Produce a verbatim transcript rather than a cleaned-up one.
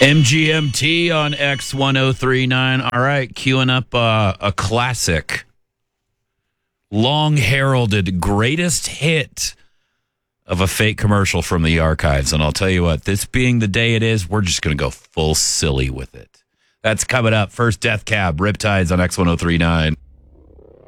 M G M T on X ten thirty-nine. All right, queuing up uh, a classic, long heralded greatest hit of a fake commercial from the archives. And I'll tell you what, this being the day it is, we're just going to go full silly with it. That's coming up. First, Death Cab, Riptides on X ten thirty-nine.